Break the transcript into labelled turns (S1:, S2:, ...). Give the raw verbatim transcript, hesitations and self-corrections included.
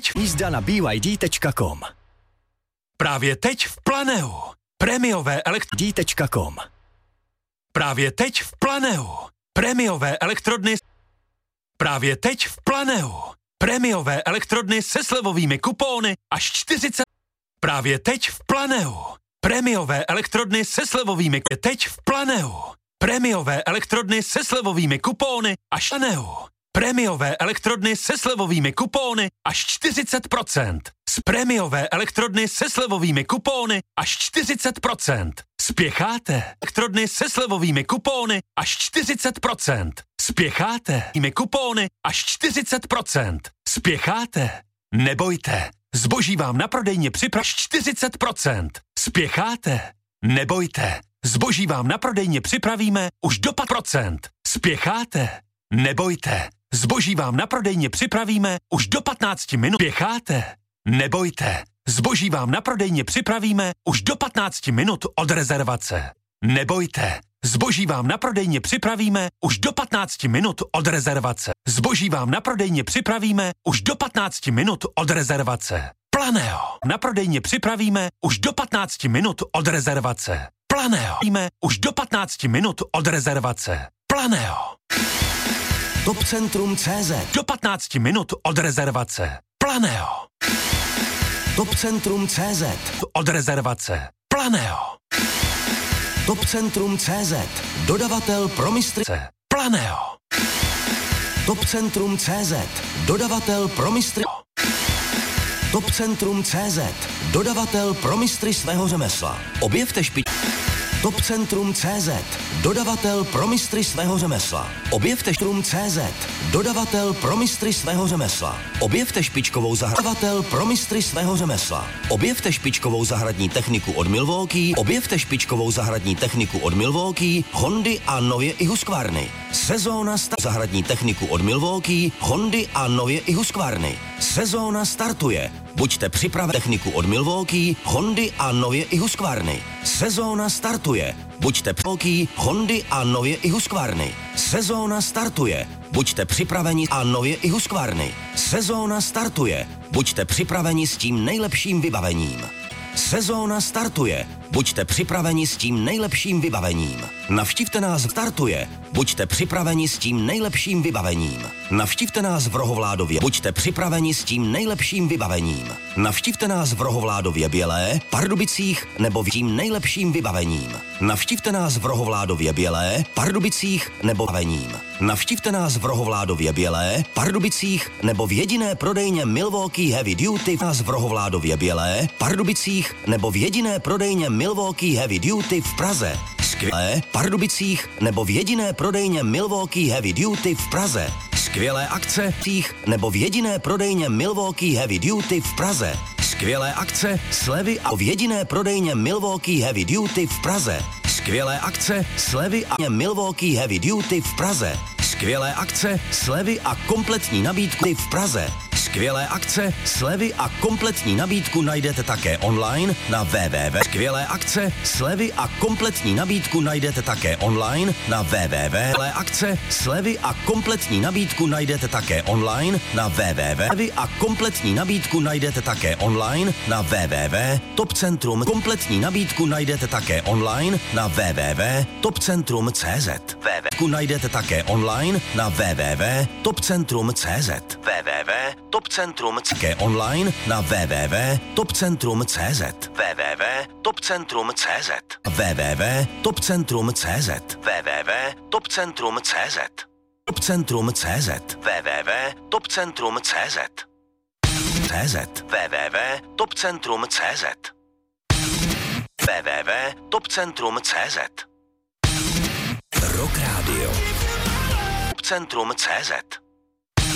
S1: teď jízda na b y d tečka com. Právě teď v Planeu. Prémiové elektro... d tečka com. Právě teď v Planeu. Prémiové elektrodny. Právě teď v Planeu. Prémiové elektrodny se slevovými kupóny až čtyřicet. Právě teď v Planeu. Prémiové elektrodny se slevovými teď v Planeu. Prémiové elektrodny se slevovými kupóny až Planeu. Prémiové elektrodny se slevovými kupóny až čtyřicet procent. Z prémiové elektrodny se slevovými kupóny až čtyřicet procent. Spěcháte? Elektrodny se slevovými kupóny až čtyřicet procent. Spěcháte? Mými kupóny až čtyřicet procent. Spěcháte? Nebojte. Zboží vám na prodejně připrav čtyřicet procent. Spěcháte? Nebojte. Zboží vám na prodejně připravíme už do pět procent. Spěcháte? Nebojte. Zboží vám na prodejně připravíme už do patnácti minut. Spěcháte? Nebojte. Zboží vám na prodejně připravíme už do patnácti minut od rezervace. Nebojte. Zboží vám na prodejně připravíme už do patnácti minut od rezervace. Zboží vám na prodejně připravíme už do patnácti minut od rezervace. Planeo. Na prodejně připravíme už do patnácti minut od rezervace. Planeo. Víme už do patnácti minut od rezervace. Planeo.
S2: Topcentrum tečka cé zet.
S1: Do patnácti minut od rezervace. Planeo.
S2: Topcentrum tečka cé zet.
S1: Od rezervace. Planeo.
S2: Topcentrum tečka cé zet. Dodavatel pro mistry.
S1: Planeo.
S2: Topcentrum tečka cé zet. Dodavatel pro mistry. Topcentrum tečka cé zet. Dodavatel pro mistry svého řemesla. Objevte špič... Topcentrum tečka cé zet. Dodavatel pro mistry svého řemesla. Objevte Topcentrum tečka cé zet. Dodavatel pro mistry svého řemesla. Objevte špičkovou zahradní pro mistry svého řemesla. Objevte špičkovou zahradní techniku od Milwaukee. Objevte špičkovou zahradní techniku od Milwaukee, Hondy a nově i Husqvarny. Sezóna sta- zahradní techniku od Milwaukee, Hondy a nově i Husqvarny. Sezóna startuje. Buďte připraveni techniku od Milwaukee, Hondy a nově i Husqvarny. Sezóna startuje. Buďte připraveni Hondy a nově i Husqvarny. Sezóna startuje. Buďte připraveni a nově i Husqvarny. Sezóna startuje. Buďte připraveni s tím nejlepším vybavením. Sezóna startuje. Buďte připraveni s tím nejlepším vybavením. Navštivte nás, startuje. Buďte připraveni s tím nejlepším vybavením. Navštivte nás v Rohovládově. Buďte připraveni s tím nejlepším vybavením. Navštivte nás v Rohovládově Bělé, Pardubicích nebo v tím nejlepším vybavením. Navštivte nás v Rohovládově Bělé, Pardubicích nebo vybavením. Navštivte nás v Rohovládově Bělé, Pardubicích nebo v jediné prodejně Milwaukee Heavy Duty. Nás v Rohovládově Bělé, Pardubicích nebo v jediné prodejně Milwaukee Heavy Duty v Praze. Skvělé Pardubicích nebo v jediné prodejně Milwaukee Heavy Duty v Praze. Skvělé akce těch nebo v jediné prodejně Milwaukee Heavy Duty v Praze. Skvělé akce, slevy a v jediné prodejně Milwaukee Heavy Duty v Praze. Skvělé akce, slevy a Milwaukee Heavy Duty v Praze. Skvělé akce, slevy a kompletní nabídku v Praze. Skvělé akce, slevy a kompletní nabídku najdete také online na w w w. Skvělé akce, slevy a kompletní nabídku najdete také online na w w w. Skvělé akce, slevy a kompletní nabídku najdete také online na w w w. Slevy a kompletní nabídku najdete také online na w w w. Topcentrum kompletní nabídku najdete také online na w w w. Topcentrum tečka cé zet. www. Najdete také online na w w w. Topcentrum tečka cé zet. www. Topcentrum také online na w w w. Topcentrum tečka cé zet. www. Topcentrum tečka cé zet. www. Topcentrum tečka cé zet. www. Topcentrum tečka cé zet. Topcentrum tečka cé zet. www. Topcentrum tečka cé zet. cé zet. www. Topcentrum tečka cé zet. www. Topcentrum tečka cé zet. Rock Radio. Topcentrum tečka cé zet.